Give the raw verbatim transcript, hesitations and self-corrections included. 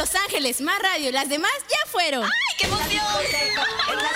Los Ángeles, más radio. Las demás ya fueron. ¡Ay, qué emoción!